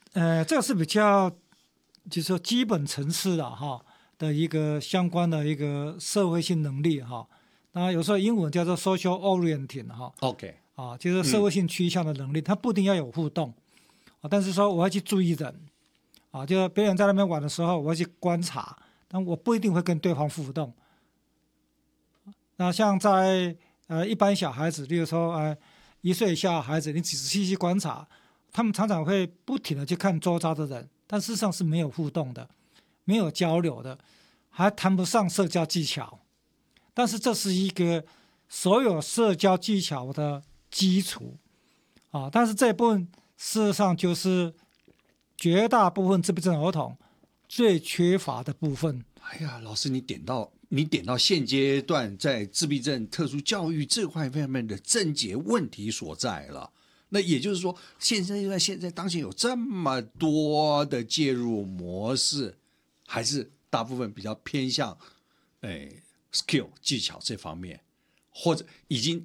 这个是比较就是说基本层次的的一个相关的一个社会性能力那有时候英文叫做 social orienting OK 就是社会性趋向的能力，它不一定要有互动但是说我要去注意人就别人在那边玩的时候，我要去观察，但我不一定会跟对方互动。那像在一般小孩子，例如说1岁以下的孩子，你仔细去观察，他们常常会不停的去看周遭的人，但事实上是没有互动的，没有交流的，还谈不上社交技巧。但是这是一个所有社交技巧的基础但是这一部分事实上就是绝大部分自闭症儿童最缺乏的部分。 哎呀，老师，你点到现阶段在自闭症特殊教育这块方面的症结问题所在了。那也就是说，现在当前有这么多的介入模式，还是大部分比较偏向skill 技巧这方面，或者已经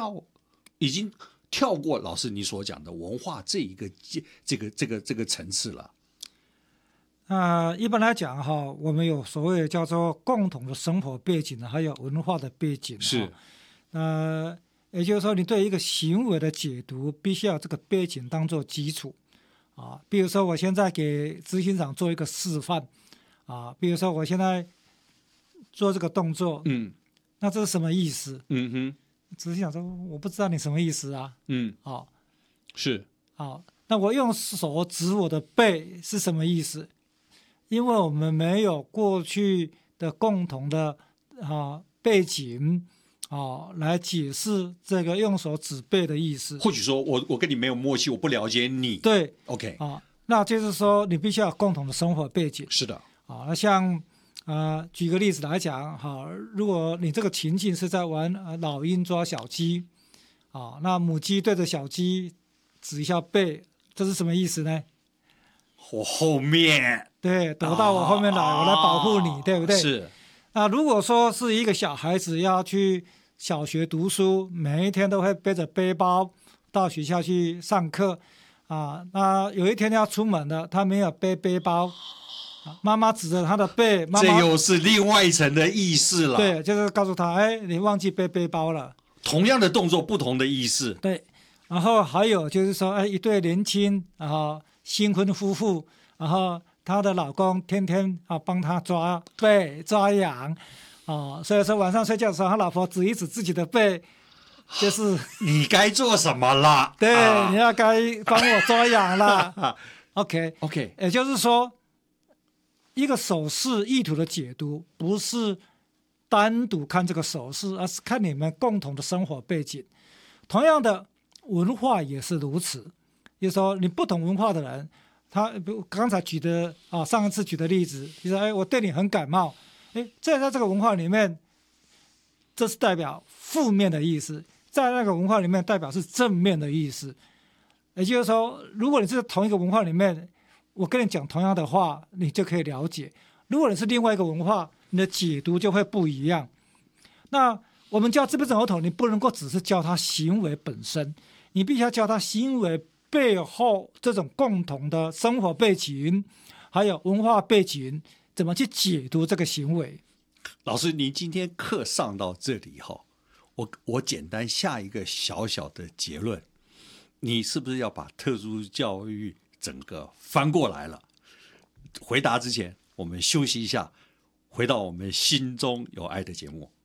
跳过老师你所讲的文化这一个这个层次了。 一般来讲我们有所谓叫做共同的生活背景还有文化的背景是。 也就是说，你对一个行为的解读必须要这个背景当做基础比如说我现在给执行长做一个示范比如说我现在做这个动作那这是什么意思？执行长说我不知道你什么意思是那我用手指我的背是什么意思？因为我们没有过去的共同的背景来解释这个用手指背的意思。 或许说我跟你没有默契，我不了解你。 对 OK 那就是说你必须要有共同的生活背景。 是的那像举个例子来讲如果你这个情境是在玩老鹰抓小鸡那母鸡对着小鸡指一下背，这是什么意思呢？ 我后面对，躲到我后面来我来保护你对不对？ 是。 那如果说是一个小孩子要去小学读书，每一天都会背着背包到学校去上课那有一天要出门了，他没有背背包妈妈指着他的背，妈妈这又是另外一层的意思了。 对，就是告诉他你忘记背背包了。 同样的动作不同的意思。 对，然后还有就是说一对年轻新婚夫妇，然后她的老公天天帮她抓背抓痒所以说晚上睡觉的时候，他老婆指一指自己的背，就是你该做什么了？ 对你要该帮我抓痒了OK 也就是说一个手势意图的解读不是单独看这个手势，而是看你们共同的生活背景。同样的文化也是如此，就是说你不同文化的人，他刚才举的上一次举的例子，就是我对你很感冒，在这个文化里面，这是代表负面的意思，在那个文化里面代表是正面的意思。也就是说，如果你是同一个文化里面，我跟你讲同样的话，你就可以了解；如果你是另外一个文化，你的解读就会不一样。那我们教自闭症儿童，你不能够只是教他行为本身，你必须要教他行为背后这种共同的生活背景，还有文化背景，怎么去解读这个行为。 老师，您今天课上到这里我简单下一个小小的结论，你是不是要把特殊教育整个翻过来了？回答之前，我们休息一下，回到我们心中有爱的节目。